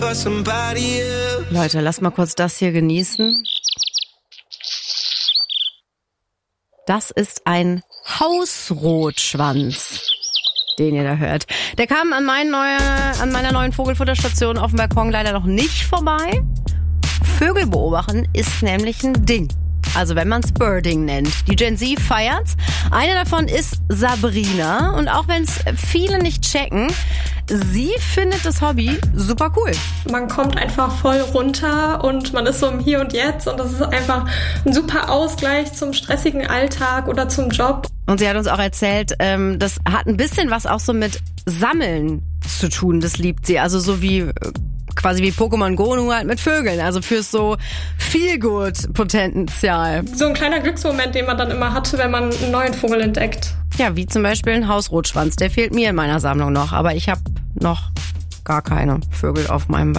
Leute, lasst mal kurz das hier genießen. Das ist ein Hausrotschwanz, den ihr da hört. Der kam an meiner neuen Vogelfutterstation auf dem Balkon leider noch nicht vorbei. Vögel beobachten ist nämlich ein Ding. Also wenn man es Birding nennt. Die Gen Z feiert's. Eine davon ist Sabrina. Und auch wenn es viele nicht checken, sie findet das Hobby super cool. Man kommt einfach voll runter und man ist so im Hier und Jetzt. Und das ist einfach ein super Ausgleich zum stressigen Alltag oder zum Job. Und sie hat uns auch erzählt, das hat ein bisschen was auch so mit Sammeln zu tun. Das liebt sie. Also so wie quasi wie Pokémon Go, nur halt mit Vögeln. Also fürs so Feelgood-Potenzial. So ein kleiner Glücksmoment, den man dann immer hatte, wenn man einen neuen Vogel entdeckt. Ja, wie zum Beispiel ein Hausrotschwanz. Der fehlt mir in meiner Sammlung noch. Aber ich habe noch gar keine Vögel auf meinem Balkon.